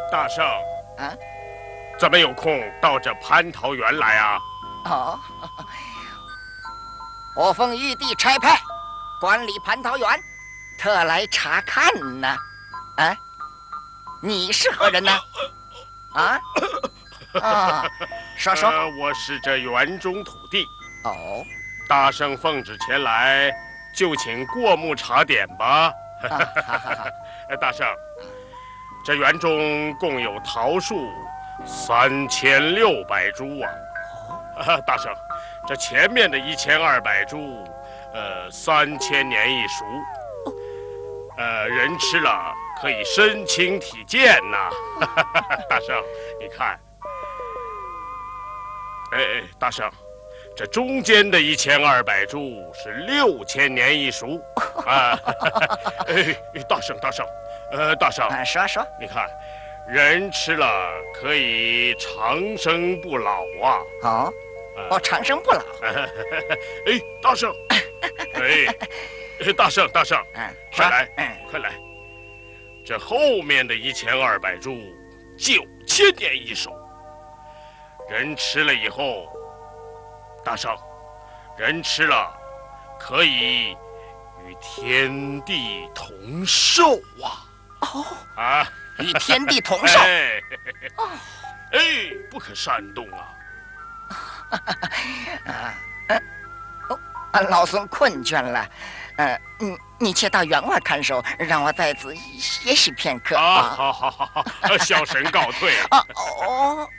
大圣， 啊， 怎么有空到这蟠桃园来啊？ 哦，我奉玉帝差派，管理蟠桃园，特来查看呢。啊，你是何人呢？啊？啊，说说。 我是这园中土地。 哦， 大圣奉旨前来，就请过目查点吧。大圣，这园中共有桃树3600株啊。大圣，这前面的1200株，3000年一熟。人吃了可以身轻体健呐。大圣，你看，大圣，这中间的1200株是6000年一熟啊。大圣，大圣， 说说， 你看，人吃了可以长生不老啊。 哦，长生不老。 大圣，大圣，快来，快来！这后面的1200株，9000年一熟。人吃了以后，大圣，人吃了可以与天地同寿啊！ 与天地同寿。 不可擅动啊！ 老孙困倦了，你且到园外看守，让我在此歇息片刻。 好，小神告退啊！